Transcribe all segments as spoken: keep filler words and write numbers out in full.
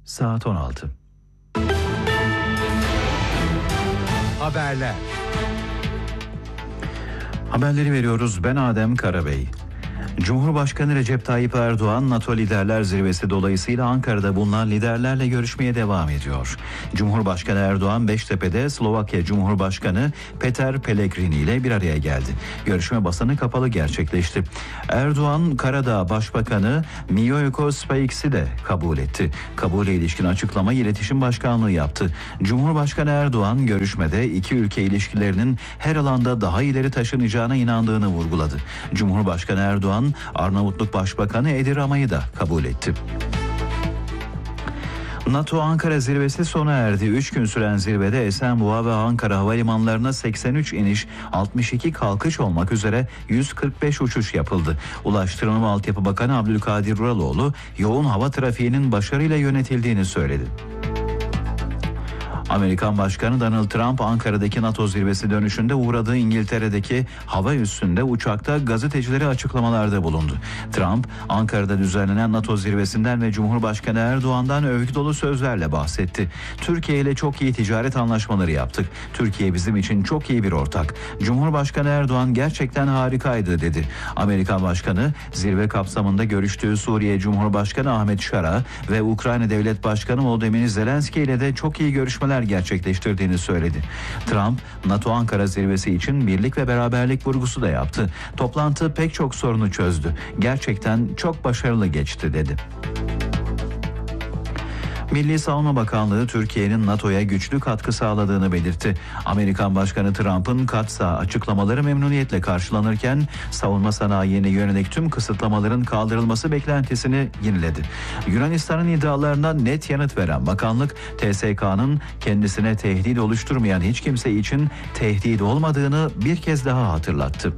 Saat on altı. Haberler. Haberleri veriyoruz. Ben Adem Karabey. Cumhurbaşkanı Recep Tayyip Erdoğan, NATO Liderler Zirvesi dolayısıyla Ankara'da bulunan liderlerle görüşmeye devam ediyor. Cumhurbaşkanı Erdoğan, Beştepe'de Slovakya Cumhurbaşkanı Peter Pellegrini ile bir araya geldi. Görüşme basını kapalı gerçekleşti. Erdoğan, Karadağ Başbakanı Mijoko Speiks'i de kabul etti. Kabule ilişkin açıklama İletişim Başkanlığı yaptı. Cumhurbaşkanı Erdoğan, görüşmede iki ülke ilişkilerinin her alanda daha ileri taşınacağına inandığını vurguladı. Cumhurbaşkanı Erdoğan, Arnavutluk Başbakanı Edi Rama'yı da kabul etti. NATO Ankara zirvesi sona erdi. üç gün süren zirvede Esenboğa ve Ankara havalimanlarına seksen üç iniş, altmış iki kalkış olmak üzere yüz kırk beş uçuş yapıldı. Ulaştırma ve Altyapı Bakanı Abdülkadir Uraloğlu, yoğun hava trafiğinin başarıyla yönetildiğini söyledi. Amerikan Başkanı Donald Trump, Ankara'daki NATO zirvesi dönüşünde uğradığı İngiltere'deki hava üssünde uçakta gazetecilere açıklamalarda bulundu. Trump, Ankara'da düzenlenen NATO zirvesinden ve Cumhurbaşkanı Erdoğan'dan övgü dolu sözlerle bahsetti. Türkiye ile çok iyi ticaret anlaşmaları yaptık. Türkiye bizim için çok iyi bir ortak. Cumhurbaşkanı Erdoğan gerçekten harikaydı dedi. Amerikan Başkanı, zirve kapsamında görüştüğü Suriye Cumhurbaşkanı Ahmet Şara ve Ukrayna Devlet Başkanı Volodymyr Zelenski ile de çok iyi görüşmeler gerçekleştirdiğini söyledi. Trump, NATO Ankara zirvesi için birlik ve beraberlik vurgusu da yaptı. Toplantı pek çok sorunu çözdü. Gerçekten çok başarılı geçti dedi. Milli Savunma Bakanlığı, Türkiye'nin NATO'ya güçlü katkı sağladığını belirtti. Amerikan Başkanı Trump'ın Kats'a açıklamaları memnuniyetle karşılanırken savunma sanayine yönelik tüm kısıtlamaların kaldırılması beklentisini yineledi. Yunanistan'ın iddialarına net yanıt veren bakanlık, T S K'nın kendisine tehdit oluşturmayan hiç kimse için tehdit olmadığını bir kez daha hatırlattı.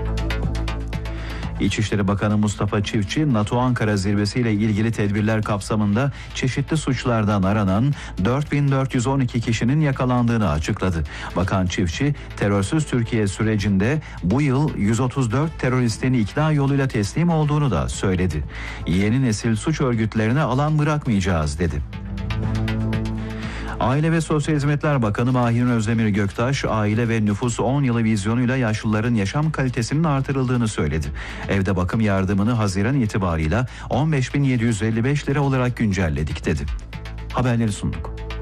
İçişleri Bakanı Mustafa Çiftçi, NATO Ankara Zirvesi ile ilgili tedbirler kapsamında çeşitli suçlardan aranan dört bin dört yüz on iki kişinin yakalandığını açıkladı. Bakan Çiftçi, terörsüz Türkiye sürecinde bu yıl yüz otuz dört teröristin ikna yoluyla teslim olduğunu da söyledi. Yeni nesil suç örgütlerine alan bırakmayacağız dedi. Aile ve Sosyal Hizmetler Bakanı Mahir Özdemir Göktaş, aile ve nüfus on yılı vizyonuyla yaşlıların yaşam kalitesinin artırıldığını söyledi. Evde bakım yardımını Haziran itibarıyla on beş bin yedi yüz elli beş lira olarak güncelledik dedi. Haberleri sunduk.